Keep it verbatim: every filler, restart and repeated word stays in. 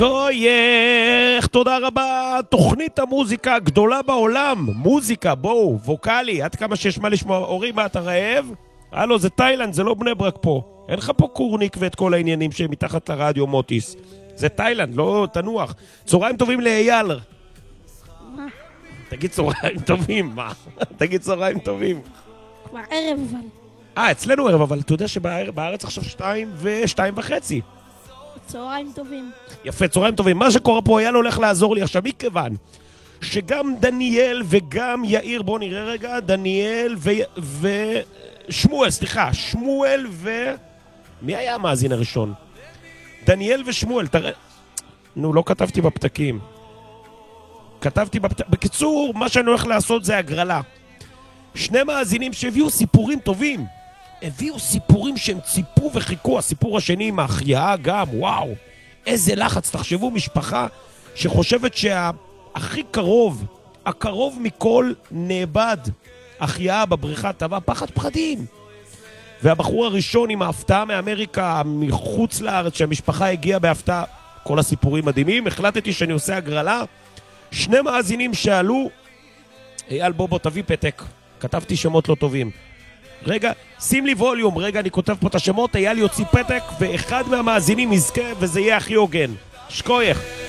טוייך, תודה רבה, תוכנית המוזיקה הגדולה בעולם, מוזיקה, בואו, ווקלי, עד כמה שיש מה לשמוע. אורי, מה, אתה רעב? הלו, זה תאילנד, זה לא בני ברק פה. אין לך פה קורניק ואת כל העניינים שמתחת לרדיו מוטיס. זה תאילנד, לא תנוח. צהריים טובים לאייל. מה? תגיד צהריים טובים, מה? תגיד צהריים טובים. כבר ערב אבל. אה, אצלנו ערב, אבל אתה יודע שבארץ עכשיו שתיים ושתיים וחצי. צהריים טובים. יפה, צהריים טובים. מה שקורה פה, אייל הולך לעזור לי עכשיו, מכיוון שגם דניאל וגם יאיר, בואו נראה רגע, דניאל ו... ושמואל, סליחה, שמואל ו... מי היה המאזין הראשון? דניאל ושמואל, תראה... נו, לא כתבתי בפתקים. כתבתי בפתקים. בקיצור, מה שאני הולך לעשות זה הגרלה. שני מאזינים שהביאו סיפורים טובים. הביאו סיפורים שהם ציפו וחיכו. הסיפור השני עם ההחייאה גם, וואו. איזה לחץ, תחשבו, משפחה שחושבת שהכי קרוב, הקרוב מכל נאבד, החייאה בבריכה טבע, פחד פחדים. והבחור הראשון עם ההפתעה מאמריקה, מחוץ לארץ, שהמשפחה הגיעה בהפתעה, כל הסיפורים מדהימים. החלטתי שאני עושה הגרלה. שני מאזינים שעלו, אייל בובו תביא פתק, כתבתי שמות לא טובים. רגע, שים לי ווליום, רגע אני כותב פה את השמות, אייל יוציא פתק ואחד מהמאזינים יזכה וזה יהיה הכי הוגן. שקוייך.